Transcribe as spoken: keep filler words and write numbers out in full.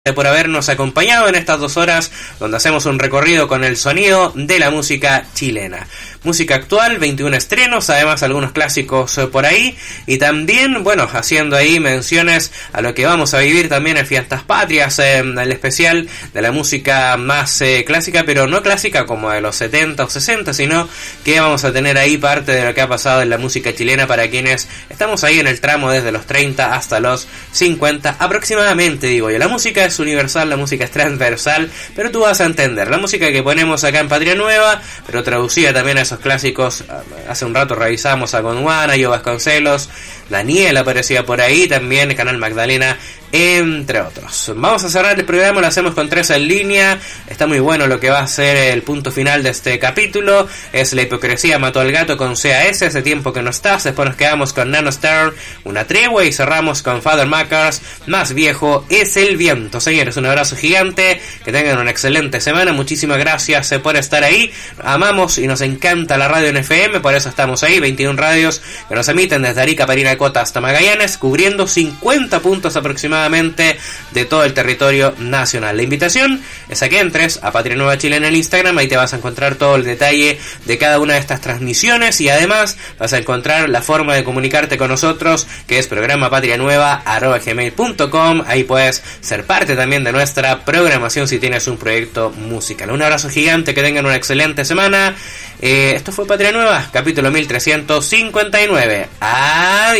por habernos acompañado en estas dos horas donde hacemos un recorrido con el sonido de la música chilena. Música actual, veintiún estrenos, además algunos clásicos por ahí, y también, bueno, haciendo ahí menciones a lo que vamos a vivir también en Fiestas Patrias, eh, el especial de la música más eh, clásica, pero no clásica como de los setenta o sesenta, sino que vamos a tener ahí parte de lo que ha pasado en la música chilena para quienes estamos ahí en el tramo desde los treinta hasta los cincuenta aproximadamente, digo yo. La música es universal, la música es transversal, pero tú vas a entender la música que ponemos acá en Patria Nueva, pero traducida también a esos clásicos. Hace un rato revisamos a Gondwana, Yo Vasconcelos, Daniel aparecía por ahí, también Canal Magdalena, entre otros. Vamos a cerrar el programa, lo hacemos con tres en línea. Está muy bueno lo que va a ser el punto final de este capítulo. Es La hipocresía mató al gato con C A S, Hace tiempo que no estás. Después nos quedamos con Nano Stern, Una tregua, y cerramos con Father Makers, Más viejo es el viento. Señores, un abrazo gigante, que tengan una excelente semana. Muchísimas gracias por estar ahí. Amamos y nos encanta la radio en F M, por eso estamos ahí. veintiún radios que nos emiten desde Arica, Parinacota hasta Magallanes, cubriendo cincuenta puntos aproximadamente de todo el territorio nacional. La invitación es a que entres a Patria Nueva Chile en el Instagram, ahí te vas a encontrar todo el detalle de cada una de estas transmisiones, y además vas a encontrar la forma de comunicarte con nosotros, que es programa patrianueva arroba gmail punto com. Ahí puedes ser parte también de nuestra programación si tienes un proyecto musical. Un abrazo gigante, que tengan una excelente semana. Eh, esto fue Patria Nueva, capítulo mil trescientos cincuenta y nueve. Adiós.